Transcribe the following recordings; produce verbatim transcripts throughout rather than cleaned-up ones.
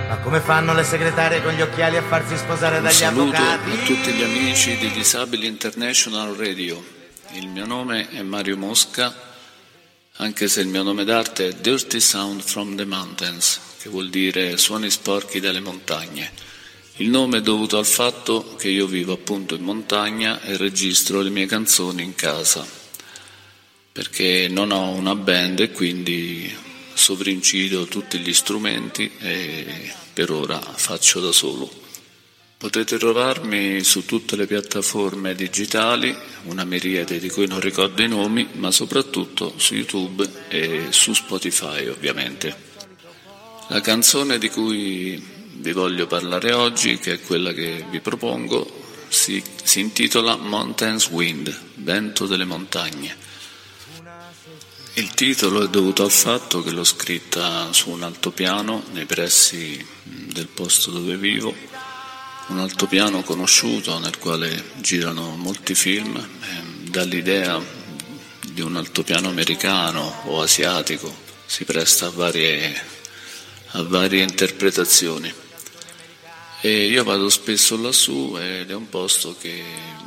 Ma come fanno le segretarie con gli occhiali a farsi sposare Un dagli saluto avvocati? a tutti gli amici di Disabili International Radio. Il mio nome è Mario Mosca, anche se il mio nome d'arte è Dirty Sound from the Mountains, che vuol dire suoni sporchi dalle montagne. Il nome è dovuto al fatto che io vivo appunto in montagna e registro le mie canzoni in casa, perché non ho una band e quindi sovrincido tutti gli strumenti e per ora faccio da solo. Potete trovarmi su tutte le piattaforme digitali, una miriade di cui non ricordo i nomi, ma soprattutto su YouTube e su Spotify ovviamente. La canzone di cui vi voglio parlare oggi, che è quella che vi propongo, si, si intitola Mountains Wind, vento delle montagne. Il titolo è dovuto al fatto che l'ho scritta su un altopiano nei pressi del posto dove vivo, un altopiano conosciuto nel quale girano molti film, e dall'idea di un altopiano americano o asiatico si presta a varie, a varie interpretazioni. E io vado spesso lassù ed è un posto che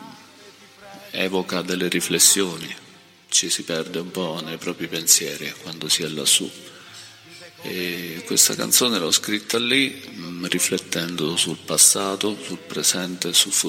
evoca delle riflessioni. Ci si perde un po' nei propri pensieri quando si è lassù. E questa canzone l'ho scritta lì, riflettendo sul passato, sul presente e sul futuro.